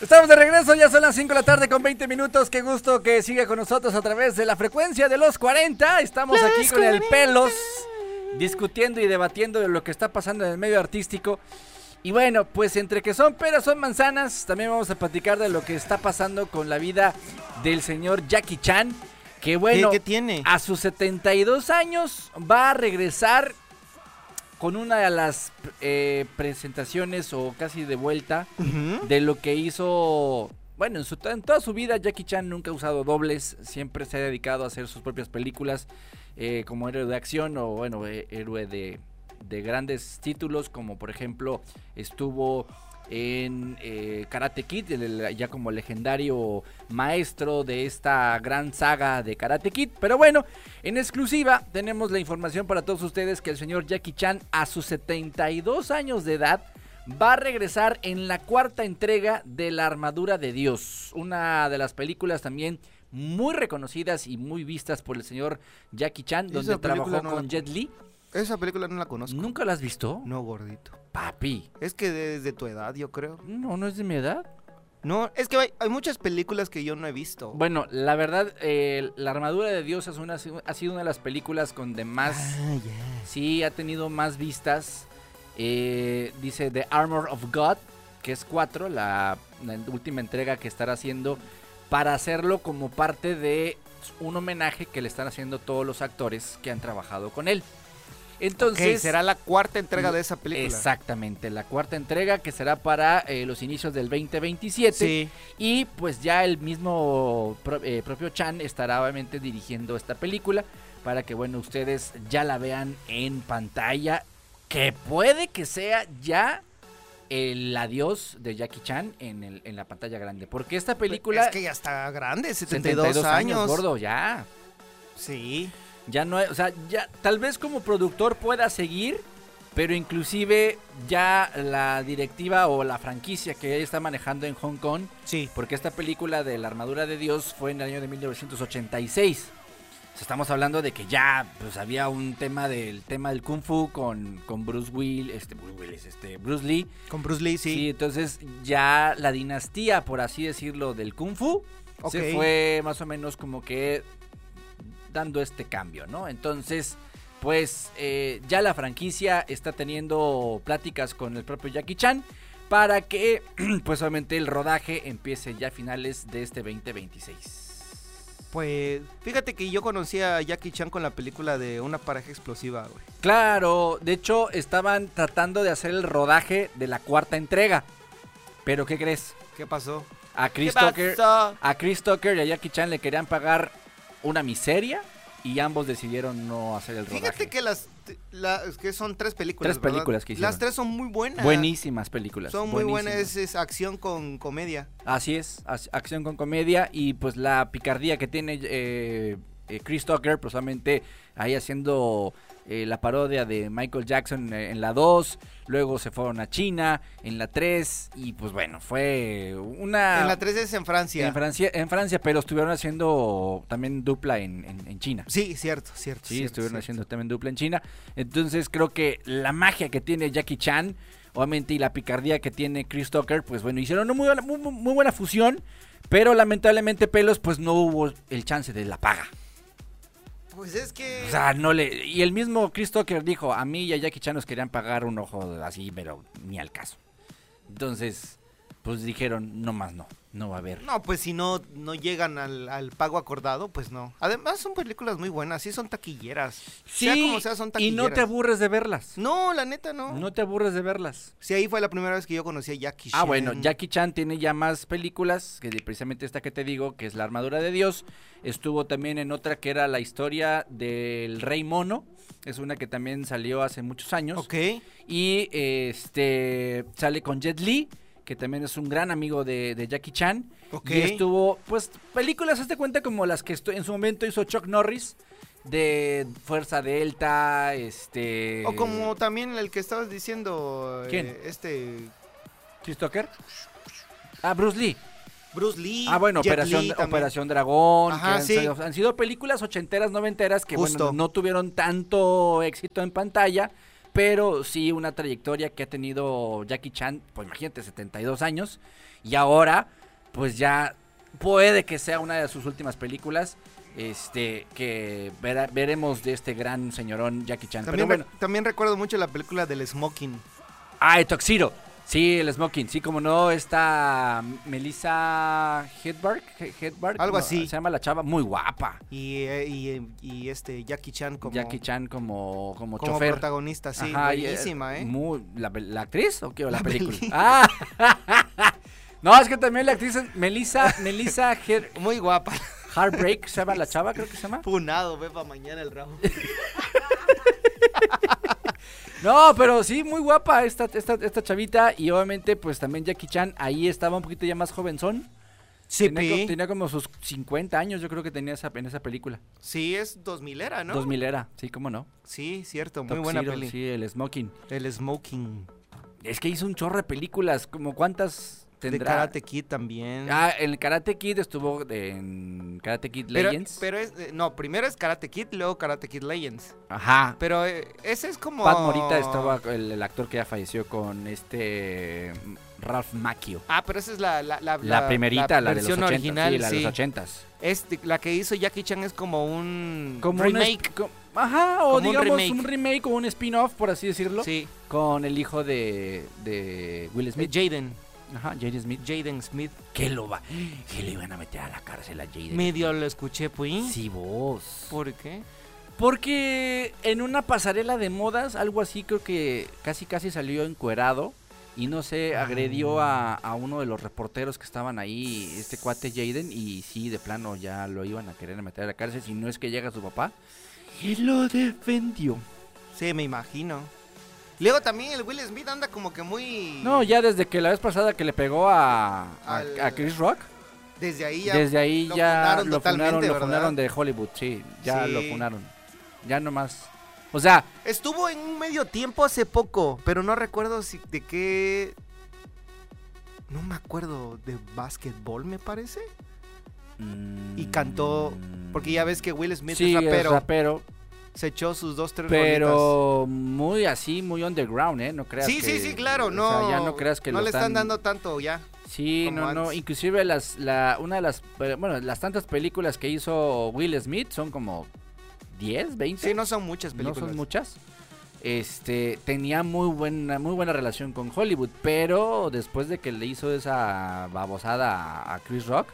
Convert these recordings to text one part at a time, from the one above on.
Estamos de regreso, ya son las 5 de la tarde con 20 minutos. Qué gusto que siga con nosotros a través de la frecuencia de los 40. Estamos aquí con el Pelos, discutiendo y debatiendo de lo que está pasando en el medio artístico. Y bueno, pues entre que son peras, son manzanas, también vamos a platicar de lo que está pasando con la vida del señor Jackie Chan. Que bueno, ¿Qué tiene? A sus 72 años va a regresar con una de las presentaciones o casi de vuelta de lo que hizo. Bueno, en toda su vida Jackie Chan nunca ha usado dobles, siempre se ha dedicado a hacer sus propias películas como héroe de acción o bueno, héroe de grandes títulos, como por ejemplo estuvo en Karate Kid, ya como legendario maestro de esta gran saga de Karate Kid. Pero bueno, en exclusiva tenemos la información para todos ustedes que el señor Jackie Chan a sus 72 años de edad va a regresar en la cuarta entrega de La Armadura de Dios, una de las películas también muy reconocidas y muy vistas por el señor Jackie Chan, donde trabajó con Jet Li. Esa película no la conozco. ¿Nunca la has visto? No, gordito. Papi. Es que desde tu edad, yo creo. No, no es de mi edad. No, es que hay muchas películas que yo no he visto. Bueno, la verdad, La Armadura de Dios ha sido una de las películas con de más... Sí, ha tenido más vistas. Dice The Armor of God, que es 4, la última entrega que estará haciendo para hacerlo como parte de un homenaje que le están haciendo todos los actores que han trabajado con él. Entonces será la cuarta entrega de esa película. Exactamente, la cuarta entrega que será para los inicios del 2027. Sí. Y pues ya el mismo propio Chan estará obviamente dirigiendo esta película para que bueno, ustedes ya la vean en pantalla, que puede que sea ya el adiós de Jackie Chan en la pantalla grande, porque esta película es que ya está grande, 72 años, gordo, ya. Sí. Ya no hay, o sea, ya tal vez como productor pueda seguir, pero inclusive ya la directiva o la franquicia que él está manejando en Hong Kong, sí, porque esta película de La Armadura de Dios fue en el año de 1986. O sea, estamos hablando de que ya pues había un tema del Kung Fu con Bruce Lee. Con Bruce Lee, sí. Sí, entonces ya la dinastía, por así decirlo, del Kung Fu se fue más o menos como que dando este cambio, ¿no? Entonces, pues ya la franquicia está teniendo pláticas con el propio Jackie Chan para que, pues obviamente el rodaje empiece ya a finales de este 2026. Pues, fíjate que yo conocí a Jackie Chan con la película de Una pareja explosiva, güey. Claro, de hecho estaban tratando de hacer el rodaje de la cuarta entrega, pero ¿qué crees? ¿Qué pasó? A Chris Tucker y a Jackie Chan le querían pagar una miseria y ambos decidieron no hacer el rodaje. Fíjate que que son 3 películas. 3 películas que hicieron. Las 3 son muy buenas. Buenísimas películas. Son muy buenas, es acción con comedia. Así es, acción con comedia y pues la picardía que tiene Chris Tucker, pues solamente ahí haciendo la parodia de Michael Jackson en la 2, luego se fueron a China en la 3 y pues bueno, fue una... En la 3 es en Francia. En Francia, pero estuvieron haciendo también dupla en China. Sí, cierto. Sí, estuvieron haciendo también dupla en China. Entonces creo que la magia que tiene Jackie Chan, obviamente, y la picardía que tiene Chris Tucker, pues bueno, hicieron una muy buena fusión, pero lamentablemente, Pelos, pues no hubo el chance de la paga. Pues es que... O sea, y el mismo Chris Tucker dijo, a mí y a Jackie Chan nos querían pagar un ojo así, pero ni al caso. Entonces, pues dijeron, no va a haber. No, pues si no llegan al pago acordado, pues no. Además son películas muy buenas, sí son taquilleras. Sí, sea como sea, son taquilleras. Y no te aburres de verlas. No, la neta no. No te aburres de verlas. Sí, ahí fue la primera vez que yo conocí a Jackie Chan. Ah, bueno, Jackie Chan tiene ya más películas, que precisamente esta que te digo, que es La Armadura de Dios. Estuvo también en otra que era La Historia del Rey Mono. Es una que también salió hace muchos años. Ok. Y sale con Jet Li, que también es un gran amigo de Jackie Chan. Okay. Y estuvo, pues, películas, hazte cuenta, como las que en su momento hizo Chuck Norris, de Fuerza Delta, O como también el que estabas diciendo... ¿Quién? ¿Chris Tucker? Bruce Lee. Bruce Lee. Ah, bueno, Operación Dragón. Ajá, han sido películas ochenteras, noventeras que, justo, bueno, no tuvieron tanto éxito en pantalla, pero sí una trayectoria que ha tenido Jackie Chan, pues imagínate, 72 años, y ahora, pues ya puede que sea una de sus últimas películas, que veremos de este gran señorón Jackie Chan. También, Pero bueno, también recuerdo mucho la película del Smoking. el Tuxedo. Sí, el Smoking, sí, como no, está Melissa Hedberg, Algo no, así. se llama la chava, muy guapa. Y Jackie Chan como como como chofer. protagonista, sí, Ajá, buenísima, ¿La actriz o qué? ¿O la película? peli. No, es que también la actriz es Melissa muy guapa. Heartbreak, ¿se llama la chava? Creo que se llama. Punado, ve para mañana el rabo. No, pero sí, muy guapa esta chavita. Y obviamente, pues también Jackie Chan ahí estaba un poquito ya más jovenzón. Sí, Tenía como sus 50 años, yo creo que tenía en esa película. Sí, es 2000 era, ¿no? 2000 era, sí, cómo no. Sí, cierto, muy Tuxedo, buena peli. Sí, el Smoking. El Smoking. Es que hizo un chorro de películas, como cuántas tendrá. De Karate Kid también. El Karate Kid estuvo en Karate Kid Legends. Pero no, primero es Karate Kid, luego Karate Kid Legends. Ajá. Pero ese es como... Pat Morita estaba, el actor que ya falleció con Ralph Macchio. Pero esa es La primerita, la de los versión 80, original, sí, la de sí. los 80s. La que hizo Jackie Chan es como un Como remake. Ajá, o Como un digamos remake. un remake o un spin-off, por así decirlo. Sí, Con el hijo de Will Smith. Ajá, Jaden Smith. Que le iban a meter a la cárcel a Jaden. Medio lo escuché, pues. Sí, vos. ¿Por qué? Porque en una pasarela de modas, algo así, creo que casi salió encuerado. Y no sé, agredió a uno de los reporteros que estaban ahí, este cuate Jaden. Y sí, de plano ya lo iban a querer meter a la cárcel. Si no es que llega su papá. Y lo defendió. Sí, me imagino. Luego también el Will Smith anda como que muy... No, ya desde que la vez pasada que le pegó a Chris Rock. Desde ahí ya lo funaron de Hollywood, sí, ya Sí. lo funaron. Ya nomás. O sea, estuvo en un medio tiempo hace poco, pero no recuerdo de qué... No me acuerdo, de básquetbol me parece. Y cantó, porque ya ves que Will Smith sí, es rapero. es Se echó sus 2-3 rolitas. pero muy underground, no creas Sí, que... sí, claro, no. O sea, ya no creas que no lo le están dando tanto ya. Sí, como no, antes. inclusive una de las tantas películas que hizo Will Smith son como 10, 20. Sí, no son muchas No películas. son muchas. Tenía muy buena relación con Hollywood, pero después de que le hizo esa babosada a Chris Rock,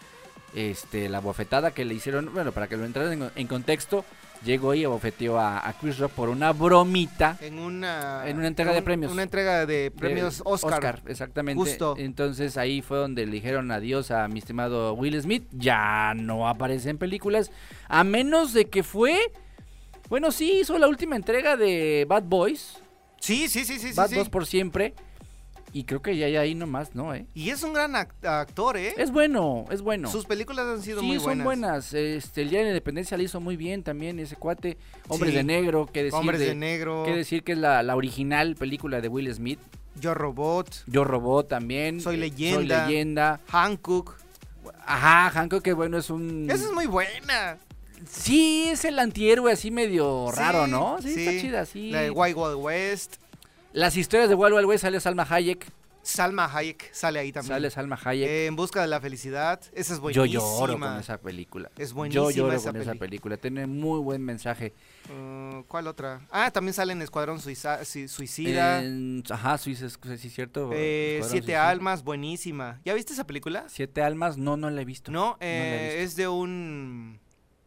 la bofetada que le hicieron, bueno, para que lo entraran en contexto, llegó y abofeteó a Chris Rock por una bromita En una entrega de premios. Una entrega de premios Oscar. Exactamente. Justo. Entonces ahí fue donde le dijeron adiós a mi estimado Will Smith. Ya no aparece en películas, a menos de que bueno, sí, hizo la última entrega de Bad Boys. Sí. Bad Boys por siempre. Y creo que ya ahí nomás, ¿no? Y es un gran actor, ¿eh? Es bueno. Sus películas han sido sí, muy buenas. son buenas. El Día de la Independencia le hizo muy bien también ese cuate. Hombres Sí. de Negro, qué decir. Hombres de Negro. Qué decir que es la original película de Will Smith. Yo Robot. Yo Robot también. Soy Leyenda. Hancock. Ajá, Hancock, que bueno, es un... Esa es muy buena. Sí, es el antihéroe así medio raro, Sí, ¿no? Sí, sí. está chida, sí. La de Wild Wild West. Las historias de Wild Wild West sale Salma Hayek. Salma Hayek sale ahí también. Sale Salma Hayek. En busca de la felicidad. Esa es buenísima. Yo lloro con esa película. Es buenísima. Yo lloro con esa película. Tiene muy buen mensaje. ¿Cuál otra? También sale en Escuadrón Suicida. Ajá, Suicida, sí, cierto. Siete Almas, buenísima. ¿Ya viste esa película? Siete Almas, no la he visto. No, la he visto. es de un...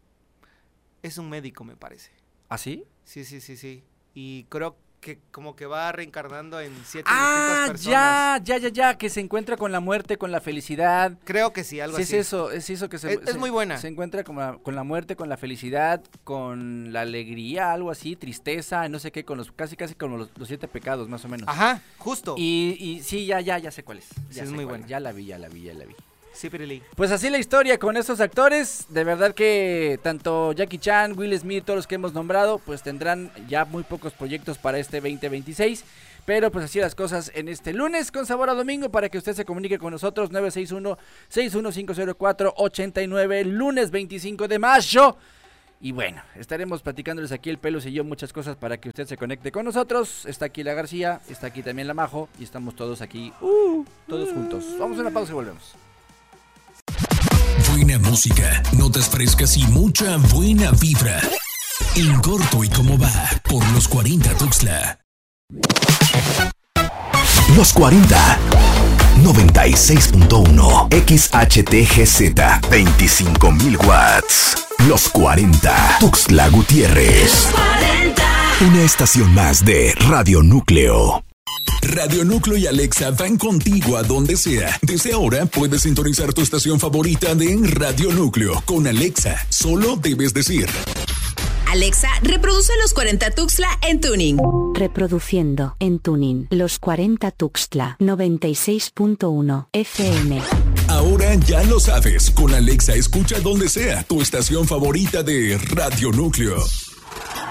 Es un médico, me parece. ¿Ah, sí? Sí. Y creo que como que va reencarnando en 7 distintas personas. Ya, que se encuentra con la muerte, con la felicidad. Creo que sí, algo Sí, así. es eso que es muy buena. Se encuentra con la muerte, con la felicidad, con la alegría, algo así, tristeza, no sé qué, casi como los 7 pecados, más o menos. Ajá, justo. Y sí, ya sé cuál es. Sí, es muy buena. Ya la vi. Sí, Pirelli. Pues así la historia con estos actores. De verdad que tanto Jackie Chan, Will Smith, todos los que hemos nombrado, pues tendrán ya muy pocos proyectos para este 2026. Pero pues así las cosas en este lunes con sabor a domingo, para que usted se comunique con nosotros. 961-61504-89, lunes 25 de mayo. Y bueno, estaremos platicándoles aquí el Pelos y yo muchas cosas para que usted se conecte con nosotros. Está aquí la García, está aquí también la Majo y estamos todos aquí, todos juntos. Vamos a una pausa y volvemos. Buena música, notas frescas y mucha buena vibra. En corto y cómo va, por los 40 Tuxtla. Los 40 96.1 XHTGZ 25.000 watts. Los 40 Tuxtla Gutiérrez. 40. Una estación más de Radio Núcleo. Radio Núcleo y Alexa van contigo a donde sea. Desde ahora puedes sintonizar tu estación favorita de Radio Núcleo con Alexa. Solo debes decir: Alexa, reproduce los 40 Tuxtla en tuning. Reproduciendo en tuning los 40 Tuxtla 96.1 FM. Ahora ya lo sabes, con Alexa escucha donde sea tu estación favorita de Radio Núcleo.